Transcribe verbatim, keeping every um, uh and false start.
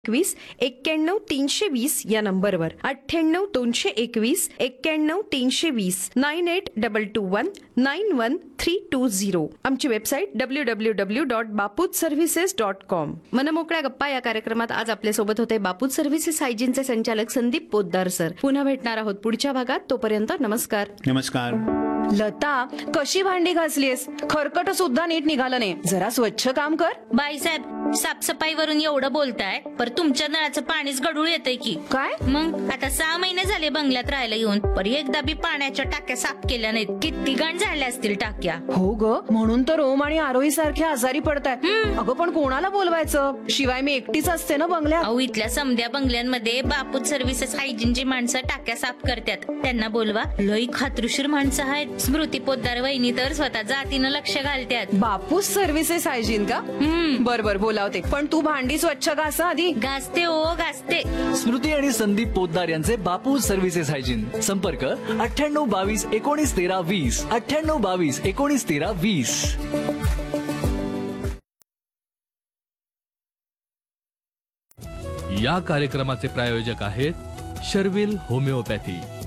एकवीस एक्क्याण्णव तीनशे वीस या नंबरवर अठ्ठ्याण्णव दोनशे एकवीस एक्क्याण्णव तीनशे वीस nine eight double two one nine one three to zero. आमची website W W W dot बापूत services dot com. मनमोकळ्या गप्पा या कार्यक्रमात आज आपल्यासोबत होते बापूत सर्व्हिसेस हायजीनचे संचालक संदीप पोद्दार सर. पुन्हा भेटणार आहोत पुढच्या भागात. तोपर्यंत नमस्कार. नमस्कार. लता, कशी भांडी घासलीस? खरकट सुद्धा नीट निघालं नाही. जरा स्वच्छ काम कर. बाईसाहेब, साफसफाईवरून एवढं बोलताय, पर तुमच्या नळाचं पाणीच गढूळ येतंय की काय? मग आता सहा महिने झाले बंगल्यात राहायला येऊन, पर एकदा बी पाण्याच्या टाक्या साफ केल्या नाहीत. किती घाण झाल्या असतील टाक्या. हो ग, म्हणून तर ओम आणि आरोही सारखे आजारी पडतायत. अगं पण कोणाला बोलवायचं? शिवाय मी एकटीच असते ना बंगल्यात. अहो, इथल्या समध्या बंगल्यांमध्ये बापूत सर्व्हिसेस हायजीनची माणसं टाक्या साफ करतात. त्यांना बोलवा. लई खात्रीशीर माणसं आहेत. स्मृती पोद्दार वहिनी तर स्वतः जातीनं लक्ष घालतात. बापूस सर्व्हिसेस हायजीन का? बर बर, बोलावते. पण तू भांडी स्वच्छ घासा आधी. घासते ओ घासते. स्मृती आणि संदीप पोद्दार यांचे बापू सर्व्हिसेस हायजीन. संपर्क अठ्ठ्याण्णव बावीस एकोणीस तेरा वीस अठ्ठ्याण्णव बावीस एकोणीस तेरा वीस. या कार्यक्रमाचे प्रायोजक आहेत शर्विल होमिओपॅथी.